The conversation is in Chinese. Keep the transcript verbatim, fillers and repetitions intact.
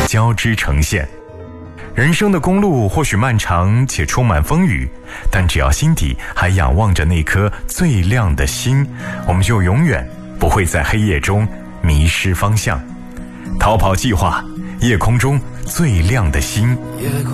交织呈现。人生的公路或许漫长且充满风雨，但只要心底还仰望着那颗最亮的星，我们就永远不会在黑夜中迷失方向。逃跑计划，夜空中最亮的星。